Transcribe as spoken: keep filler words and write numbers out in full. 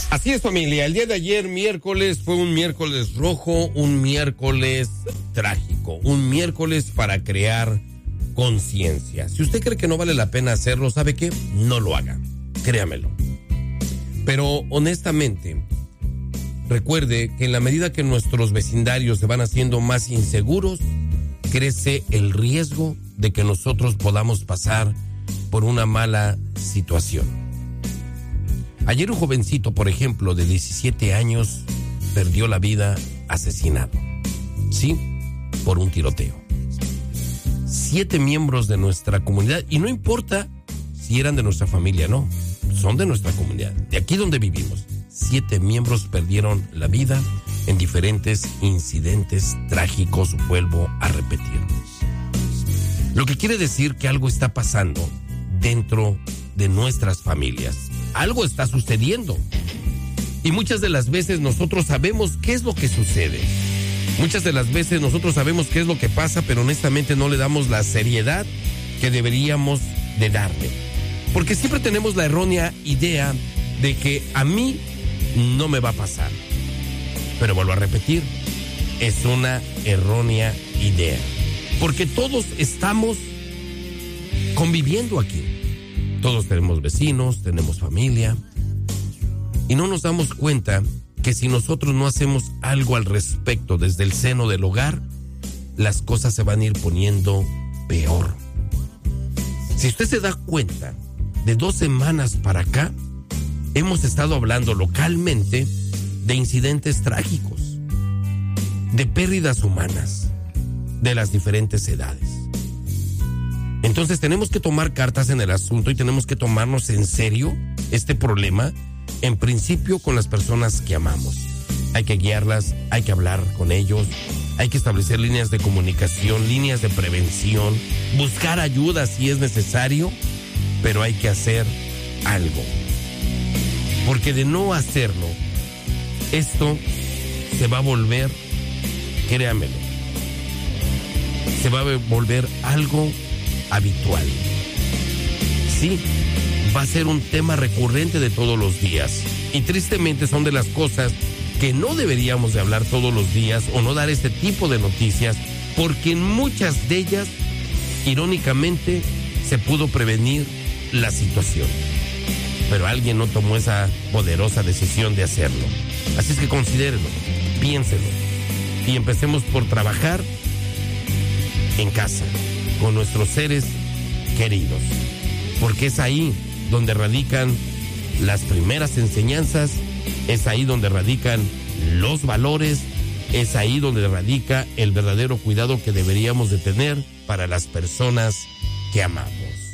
Así es, familia. El día de ayer, miércoles, fue un miércoles rojo, un miércoles trágico, un miércoles para crear conciencia. Si usted cree que no vale la pena hacerlo, ¿sabe qué? No lo haga, créamelo. Pero honestamente, recuerde que en la medida que nuestros vecindarios se van haciendo más inseguros, crece el riesgo de que nosotros podamos pasar por una mala situación. Ayer un jovencito, por ejemplo, de diecisiete años, perdió la vida asesinado. Sí, por un tiroteo. Siete miembros de nuestra comunidad, y no importa si eran de nuestra familia, no, son de nuestra comunidad, de aquí donde vivimos. Siete miembros perdieron la vida en diferentes incidentes trágicos, vuelvo a repetir. Lo que quiere decir que algo está pasando dentro de nuestras familias. Algo está sucediendo. Y muchas de las veces nosotros sabemos qué es lo que sucede. Muchas de las veces nosotros sabemos qué es lo que pasa, pero honestamente no le damos la seriedad que deberíamos de darle. Porque siempre tenemos la errónea idea de que a mí no me va a pasar. Pero vuelvo a repetir, es una errónea idea. Porque todos estamos conviviendo aquí. Todos tenemos vecinos, tenemos familia. Y no nos damos cuenta que si nosotros no hacemos algo al respecto desde el seno del hogar, las cosas se van a ir poniendo peor. Si usted se da cuenta, de dos semanas para acá, hemos estado hablando localmente de incidentes trágicos, de pérdidas humanas, de las diferentes edades. Entonces tenemos que tomar cartas en el asunto y tenemos que tomarnos en serio este problema, en principio con las personas que amamos. Hay que guiarlas, hay que hablar con ellos, hay que establecer líneas de comunicación, líneas de prevención, buscar ayuda si es necesario, pero hay que hacer algo. Porque de no hacerlo, esto se va a volver, créamelo, se va a volver algo habitual. Sí, va a ser un tema recurrente de todos los días. Y tristemente son de las cosas que no deberíamos de hablar todos los días o no dar este tipo de noticias, porque en muchas de ellas, irónicamente, se pudo prevenir la situación. Pero alguien no tomó esa poderosa decisión de hacerlo. Así es que considérenlo, piénselo y empecemos por trabajar en casa, con nuestros seres queridos, porque es ahí donde radican las primeras enseñanzas, es ahí donde radican los valores, es ahí donde radica el verdadero cuidado que deberíamos de tener para las personas que amamos.